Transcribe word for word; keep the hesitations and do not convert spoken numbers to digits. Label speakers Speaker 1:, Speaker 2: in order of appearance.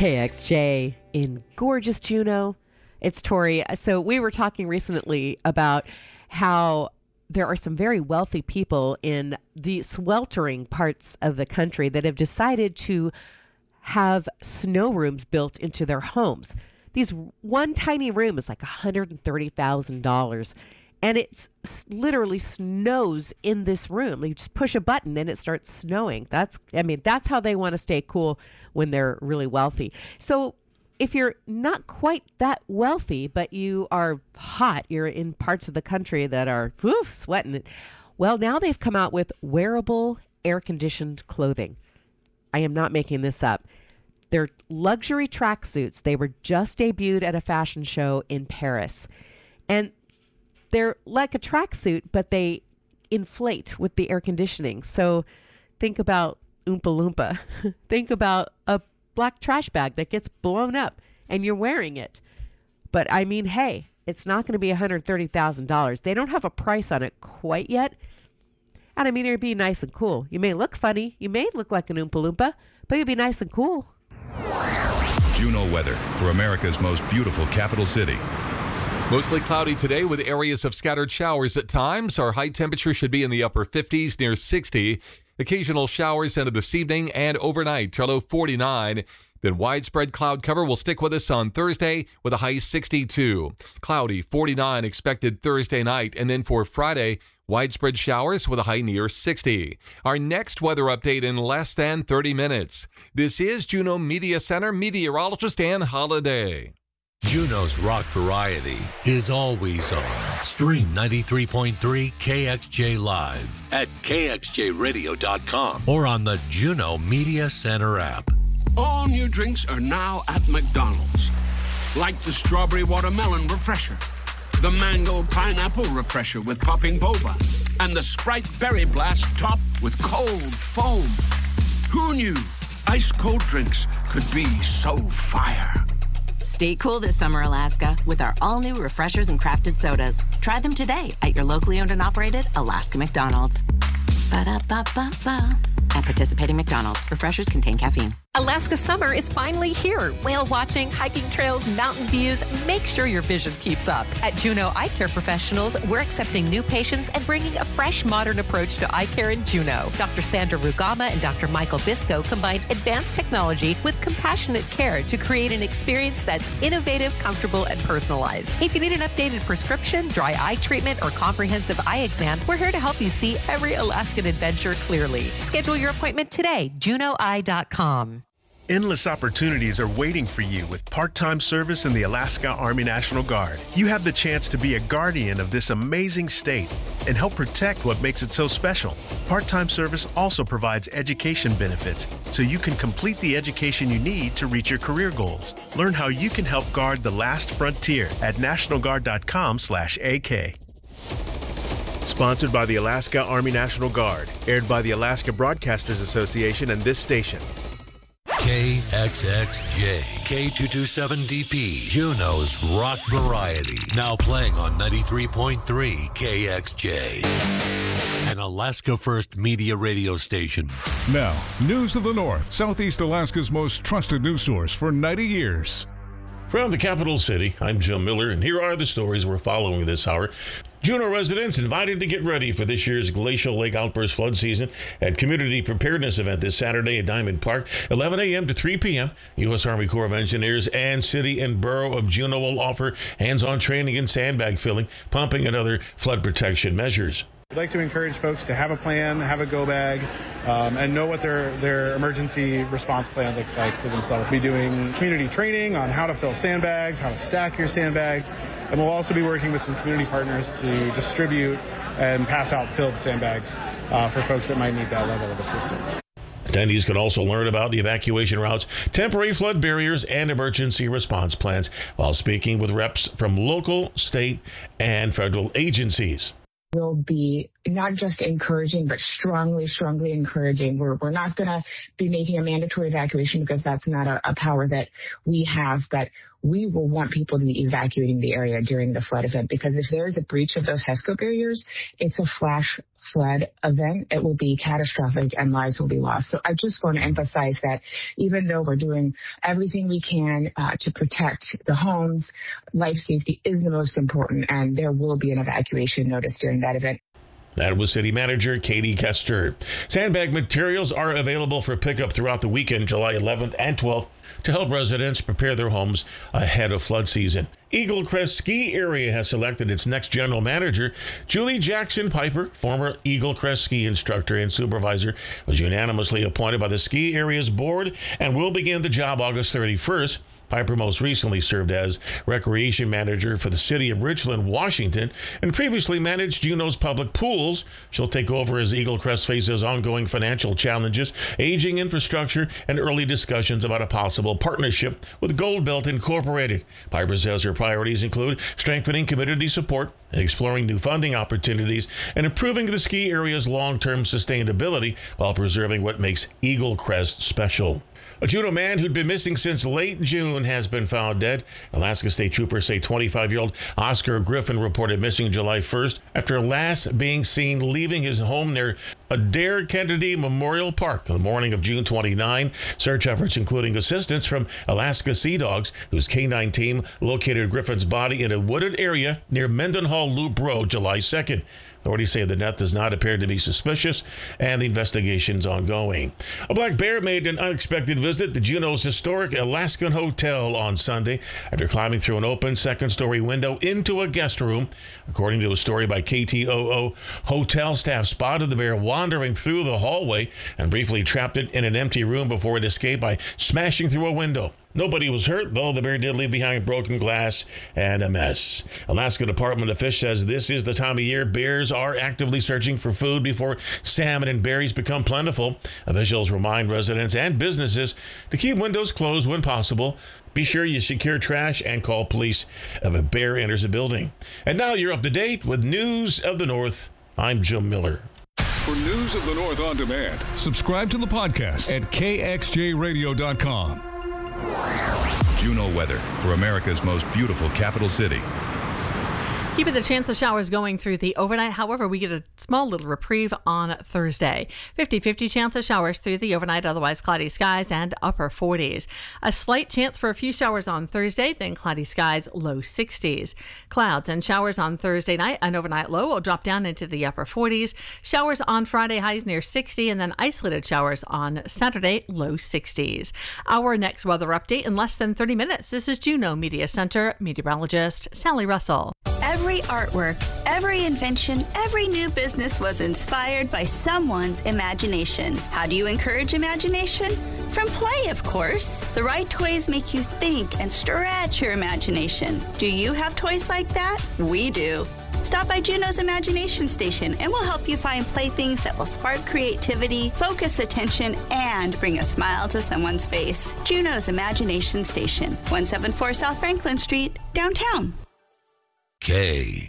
Speaker 1: K X J in gorgeous Juneau. It's Tori. So we were talking recently about how there are some very wealthy people in the sweltering parts of the country that have decided to have snow rooms built into their homes. These one tiny room is like one hundred thirty thousand dollars. And it literally snows in this room. You just push a button and it starts snowing. That's, I mean, that's how they want to stay cool when they're really wealthy. So if you're not quite that wealthy, but you are hot, you're in parts of the country that are whew, sweating it. Well, now they've come out with wearable air-conditioned clothing. I am not making this up. They're luxury tracksuits. They were just debuted at a fashion show in Paris. And they're like a tracksuit, but they inflate with the air conditioning. So think about Oompa Loompa. Think about a black trash bag that gets blown up and you're wearing it. But I mean, hey, it's not going to be one hundred thirty thousand dollars. They don't have a price on it quite yet. And I mean, it'd be nice and cool. You may look funny. You may look like an Oompa Loompa, but you'd be nice and cool.
Speaker 2: Juneau weather for America's most beautiful capital city.
Speaker 3: Mostly cloudy today with areas of scattered showers at times. Our high temperature should be in the upper fifties, near sixty. Occasional showers into this evening and overnight to low forty-nine. Then widespread cloud cover will stick with us on Thursday with a high sixty-two. Cloudy, forty-nine expected Thursday night. And then for Friday, widespread showers with a high near sixty. Our next weather update in less than thirty minutes. This is Juneau Media Center meteorologist Ann Holiday.
Speaker 4: Juneau's rock variety is always on. Stream ninety-three point three K X J Live
Speaker 5: at K X J radio dot com
Speaker 4: or on the Juneau Media Center app.
Speaker 6: All new drinks are now at McDonald's. Like the strawberry watermelon refresher, the mango pineapple refresher with popping boba, and the Sprite berry blast topped with cold foam. Who knew ice cold drinks could be so fire?
Speaker 7: Stay cool this summer, Alaska, with our all-new refreshers and crafted sodas. Try them today at your locally owned and operated Alaska McDonald's. Ba-da-ba-ba-ba. At participating McDonald's, refreshers contain caffeine.
Speaker 8: Alaska summer is finally here. Whale watching, hiking trails, mountain views. Make sure your vision keeps up. At Juneau Eye Care Professionals, we're accepting new patients and bringing a fresh, modern approach to eye care in Juneau. Doctor Sandra Rugama and Doctor Michael Bisco combine advanced technology with compassionate care to create an experience that's innovative, comfortable, and personalized. If you need an updated prescription, dry eye treatment, or comprehensive eye exam, we're here to help you see every Alaskan adventure clearly. Schedule your appointment today, Juneau Eye dot com.
Speaker 9: Endless opportunities are waiting for you with part-time service in the Alaska Army National Guard. You have the chance to be a guardian of this amazing state and help protect what makes it so special. Part-time service also provides education benefits, so you can complete the education you need to reach your career goals. Learn how you can help guard the last frontier at national guard dot com slash A K. Sponsored by the Alaska Army National Guard. Aired by the Alaska Broadcasters Association and this station.
Speaker 4: K X X J, K two twenty-seven D P, Juneau's rock variety. Now playing on ninety-three point three K X J. An Alaska First Media radio station.
Speaker 10: Now, News of the North, Southeast Alaska's most trusted news source for ninety years.
Speaker 11: From the capital city, I'm Jim Miller, and here are the stories we're following this hour. Juneau residents invited to get ready for this year's Glacial Lake Outburst flood season at Community Preparedness event this Saturday at Diamond Park, eleven a.m. to three p.m. U S Army Corps of Engineers and City and Borough of Juneau will offer hands-on training in sandbag filling, pumping, and other flood protection measures.
Speaker 12: I'd like to encourage folks to have a plan, have a go bag, um, and know what their, their emergency response plan looks like for themselves. We'll be doing community training on how to fill sandbags, how to stack your sandbags, and we'll also be working with some community partners to distribute and pass out filled sandbags uh, for folks that might need that level of assistance.
Speaker 11: Attendees can also learn about the evacuation routes, temporary flood barriers, and emergency response plans while speaking with reps from local, state, and federal agencies.
Speaker 13: Will be not just encouraging, but strongly, strongly encouraging. We're, we're not going to be making a mandatory evacuation because that's not a, a power that we have, but we will want people to be evacuating the area during the flood event, because if there is a breach of those HESCO barriers, it's a flash flood event. It will be catastrophic and lives will be lost. So I just want to emphasize that even though we're doing everything we can uh, to protect the homes, life safety is the most important, and there will be an evacuation notice during that event.
Speaker 11: That was City Manager Katie Kester. Sandbag materials are available for pickup throughout the weekend, July eleventh and twelfth, to help residents prepare their homes ahead of flood season. Eagle Crest Ski Area has selected its next general manager. Julie Jackson Piper, former Eagle Crest ski instructor and supervisor, was unanimously appointed by the ski area's board and will begin the job August thirty-first. Piper most recently served as recreation manager for the city of Richland, Washington, and previously managed Juneau's public pools. She'll take over as Eagle Crest faces ongoing financial challenges, aging infrastructure, and early discussions about a possible partnership with Gold Belt Incorporated. Piper says her priorities include strengthening community support, exploring new funding opportunities, and improving the ski area's long-term sustainability while preserving what makes Eagle Crest special. A Juneau man who'd been missing since late June has been found dead. Alaska State Troopers say twenty-five-year-old Oscar Griffin reported missing July first after last being seen leaving his home near Adair Kennedy Memorial Park on the morning of June twenty-ninth. Search efforts, including assistance from Alaska Sea Dogs, whose K nine team located Griffin's body in a wooded area near Mendenhall Loop Road July second. Authorities say the death does not appear to be suspicious, and the investigation's ongoing. A black bear made an unexpected visit to Juneau's historic Alaskan Hotel on Sunday after climbing through an open second-story window into a guest room. According to a story by K T O O, hotel staff spotted the bear wandering through the hallway and briefly trapped it in an empty room before it escaped by smashing through a window. Nobody was hurt, though the bear did leave behind broken glass and a mess. Alaska Department of Fish says this is the time of year bears are actively searching for food before salmon and berries become plentiful. Officials remind residents and businesses to keep windows closed when possible. Be sure you secure trash and call police if a bear enters a building. And now you're up to date with News of the North. I'm Jim Miller.
Speaker 10: For News of the North on demand, subscribe to the podcast at K X J radio dot com.
Speaker 2: Juneau weather for America's most beautiful capital city.
Speaker 14: Keeping the chance of showers going through the overnight. However, we get a small little reprieve on Thursday. fifty-fifty chance of showers through the overnight, otherwise cloudy skies and upper forties. A slight chance for a few showers on Thursday, then cloudy skies, low sixties. Clouds and showers on Thursday night. An overnight low will drop down into the upper forties. Showers on Friday, highs near sixty, and then isolated showers on Saturday, low sixties. Our next weather update in less than thirty minutes. This is Juneau Media Center meteorologist Sally Russell.
Speaker 15: Every artwork, every invention, every new business was inspired by someone's imagination. How do you encourage imagination? From play, of course. The right toys make you think and stretch your imagination. Do you have toys like that? We do. Stop by Juneau's Imagination Station and we'll help you find playthings that will spark creativity, focus attention, and bring a smile to someone's face. Juneau's Imagination Station, one seventy-four South Franklin Street, downtown.
Speaker 4: K